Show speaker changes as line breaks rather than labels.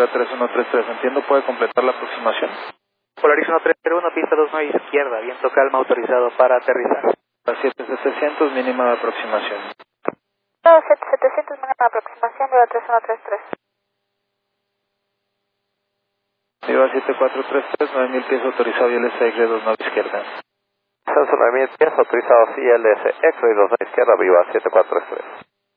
Viva 3133, entiendo, ¿puede completar la aproximación?
Polaris 131, pista 29 izquierda, viento calma autorizado para aterrizar.
A 7700, mínima de aproximación.
7700, mínima de aproximación, Viva 3133.
Viva 7433, 9000 pies autorizado y LSX 29 izquierda.
Censo 9000 pies autorizados ILS, X y 29 izquierda, Viva 7433.